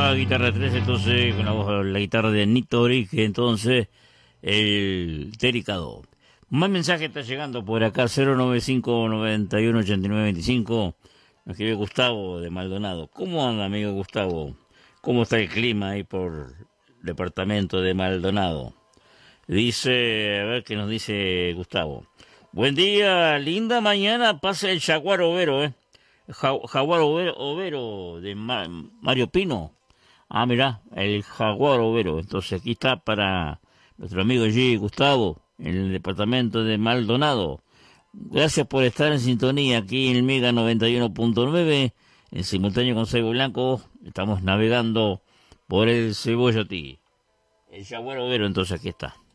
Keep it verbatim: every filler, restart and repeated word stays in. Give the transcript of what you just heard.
la guitarra tres, entonces, con la voz, la guitarra de Nito Orique, entonces, el Tericado. Más mensaje está llegando por acá, cero noventa y cinco, noventa y uno, ochenta y nueve veinticinco. Nos escribe Gustavo de Maldonado. ¿Cómo anda, amigo Gustavo? ¿Cómo está el clima ahí por el departamento de Maldonado? Dice, a ver qué nos dice Gustavo. Buen día, linda mañana, pasa el Jaguar Overo, ¿eh? Ja- Jaguar Overo, Overo de Ma- Mario Pino. Ah, mirá, el Jaguar Overo. Entonces aquí está para nuestro amigo G. Gustavo, en el departamento de Maldonado. Gracias por estar en sintonía aquí en el Mega noventa y uno punto nueve, en simultáneo con Cebo Blanco. Estamos navegando por el Cebollotí. El Jaguar Overo, entonces aquí está.